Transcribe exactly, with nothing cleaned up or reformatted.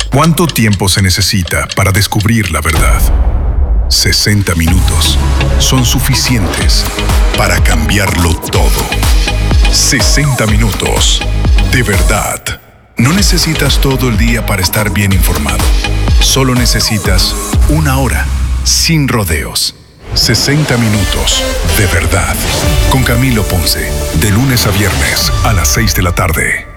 ¿Cuánto tiempo se necesita para descubrir la verdad? sesenta minutos son suficientes para cambiarlo todo. sesenta minutos de verdad. No necesitas todo el día para estar bien informado. Solo necesitas una hora, sin rodeos. sesenta minutos de verdad. Con Camilo Ponce, de lunes a viernes a las seis de la tarde.